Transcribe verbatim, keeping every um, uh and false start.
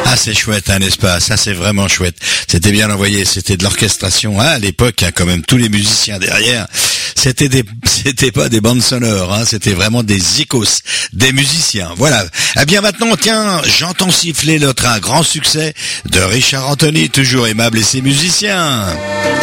Ah, c'est chouette, hein, n'est-ce pas? Ça, c'est vraiment chouette. C'était bien envoyé. C'était de l'orchestration, hein, à l'époque, hein, quand même, tous les musiciens derrière. C'était des, c'était pas des bandes sonores, hein, c'était vraiment des icos, des musiciens. Voilà. Eh bien, maintenant, tiens, j'entends siffler le train. Grand succès de Richard Anthony, toujours aimable et ses musiciens.